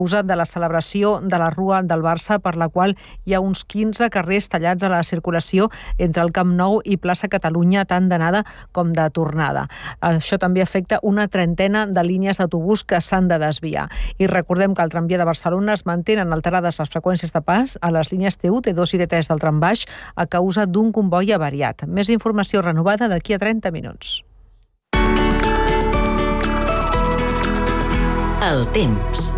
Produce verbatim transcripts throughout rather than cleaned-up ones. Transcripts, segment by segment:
causa de la celebració de la Rua del Barça, per la qual hi ha uns quinze carrers tallats a la circulació entre el Camp Nou i plaça Catalunya, tant d'anada com de tornada. Això també afecta una trentena de línies d'autobús que s'han de desviar. I recordem que al tramvia de Barcelona es mantenen alterades les freqüències de pas a les línies T u, T dos i T tres del trambaix a causa d'un comboi avariat. Més informació renovada d'aquí a trenta minuts. El temps.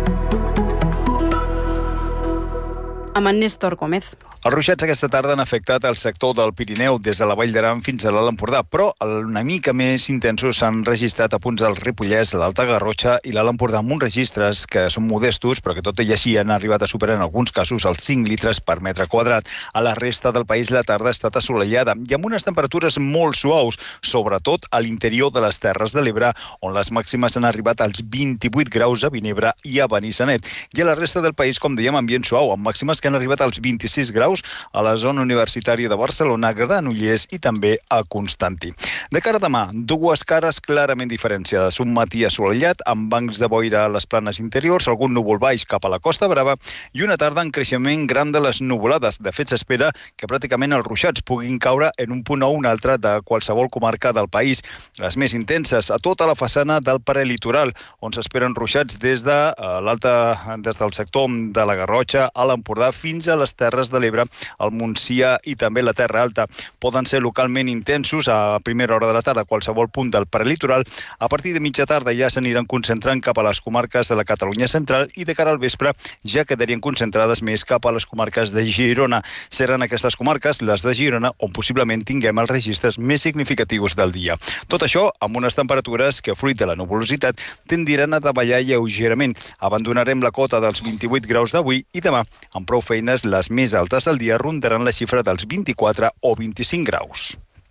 Amb en Néstor Gómez. Els ruixats aquesta tarda han afectat el sector del Pirineu, des de la Vall d'Aran fins a l'Alt Empordà, però una mica més intensos s'han registrat a punts del Ripollès, l'Alta Garrotxa i l'Alt Empordà, amb uns registres que són modestos, però que tot i així han arribat a superar en alguns casos els cinc litres per metre quadrat. A la resta del país la tarda ha estat assolellada i amb unes temperatures molt suaus, sobretot a l'interior de les Terres de l'Ebre, on les màximes han arribat als vint-i-vuit graus a Vinebre i a Benissanet. I a la resta del país, com dèiem, ambient suau, amb màximes que han arribat als vint-i-sis graus a la zona universitària de Barcelona, Granollers i també a Constantí. De cara a demà, dues cares clarament diferenciades. Un matí assolellat, amb bancs de boira a les planes interiors, algun núvol baix cap a la Costa Brava i una tarda en creixement gran de les nuvolades. De fet, s'espera que pràcticament els ruixats puguin caure en un punt o un altre de qualsevol comarca del país. Les més intenses a tota la façana del prelitoral, on s'esperen ruixats des de l'alta, des del sector de la Garrotxa a l'Empordà fins a les Terres de l'Ebre, el Montsià i també la Terra Alta. Poden ser localment intensos a primera hora de la tarda a qualsevol punt del prelitoral. A partir de mitja tarda ja s'aniran concentrant cap a les comarques de la Catalunya central i de cara al vespre ja quedarien concentrades més cap a les comarques de Girona. Seran aquestes comarques, les de Girona, on possiblement tinguem els registres més significatius del dia. Tot això amb unes temperatures que, fruit de la nuvolositat, tendiran a davallar lleugerament. Abandonarem la cota dels vint-i-vuit graus d'avui i demà, amb prou feines, les més altes del dia rondaran la xifra dels vint-i-quatre o vint-i-cinc graus.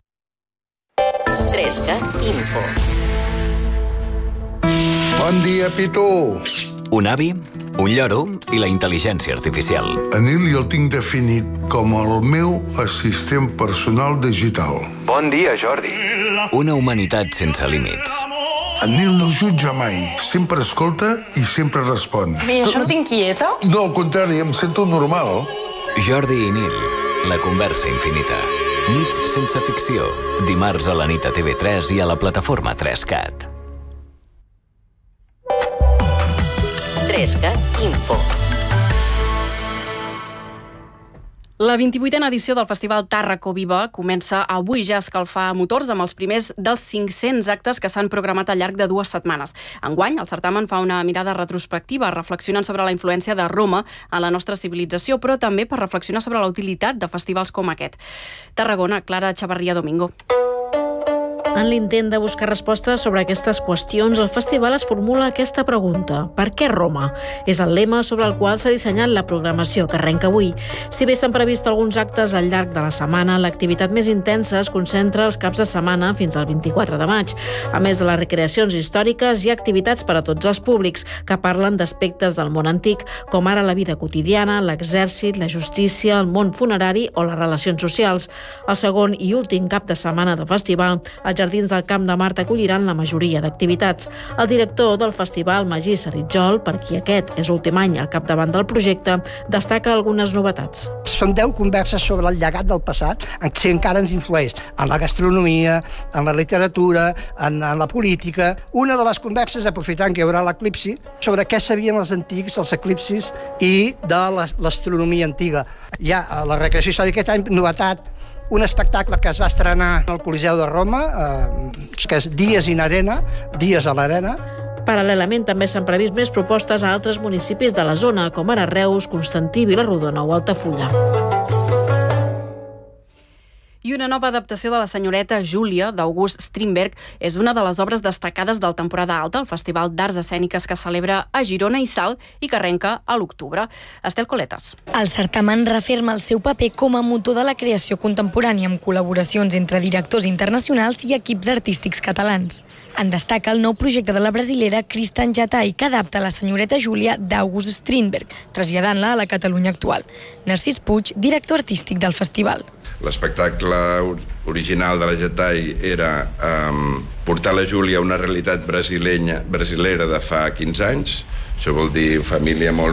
Trescat Info. Bon dia, Pitu. Un avi, un lloro i la intel·ligència artificial. En Nil jo el tinc definit com el meu assistent personal digital. Bon dia, Jordi. Una humanitat sense límits. En Nil no jutja mai, sempre escolta i sempre respon. I això no t'inquieta? No, al contrari, em sento normal. Jordi i Nil, la conversa infinita. Nits sense ficció, dimarts a la nit a T V tres i a la plataforma trescat. Trescat Info. La vint-i-vuitena edició del Festival Tàrraco Viva comença avui ja a escalfar motors amb els primers dels cinc-cents actes que s'han programat al llarg de dues setmanes. Enguany, el certamen fa una mirada retrospectiva, reflexionant sobre la influència de Roma en la nostra civilització, però també per reflexionar sobre la utilitat de festivals com aquest. Tarragona, Clara Chavarría Domingo. En l'intent de buscar respostes sobre aquestes qüestions, el festival es formula aquesta pregunta: per què Roma? És el lema sobre el qual s'ha dissenyat la programació que arrenca avui. Si bé s'han previst alguns actes al llarg de la setmana, l'activitat més intensa es concentra els caps de setmana fins al vint-i-quatre de maig. A més de les recreacions històriques, hi ha activitats per a tots els públics que parlen d'aspectes del món antic, com ara la vida quotidiana, l'exèrcit, la justícia, el món funerari o les relacions socials. El segon i últim cap de setmana del festival, els jardins del Camp de Mart acolliran la majoria d'activitats. El director del festival, Magí Saritjol, per qui aquest és l'últim any al capdavant del projecte, destaca algunes novetats. Són deu converses sobre el llegat del passat, que encara ens influeix en la gastronomia, en la literatura, en, en la política. Una de les converses, aprofitant que hi haurà l'eclipsi, sobre què sabien els antics, els eclipsis i de l'astronomia antiga. Hi ha a la recreació històrica aquest any novetat, un espectacle que es va estrenar al Coliseu de Roma, eh, que és Dies in Arena, Dies a l'Arena. Paral·lelament també s'han previst més propostes a altres municipis de la zona, com ara Reus, Constantí, Vilarrodona o Altafulla. I una nova adaptació de La senyoreta Júlia, d'August Strindberg, és una de les obres destacades del temporada alta, el Festival d'Arts Escèniques que celebra a Girona i Salt i que arrenca a l'octubre. Estel Coletas. El certamen referma el seu paper com a motor de la creació contemporània amb col·laboracions entre directors internacionals i equips artístics catalans. En destaca el nou projecte de la brasilera Kristan Jatai, que adapta La senyoreta Júlia d'August Strindberg, traslladant-la a la Catalunya actual. Narcís Puig, director artístic del festival. L'espectacle original de la Jatai era um, portar la Júlia a una realitat brasilenya, brasilera de fa quinze anys, Això vol dir família molt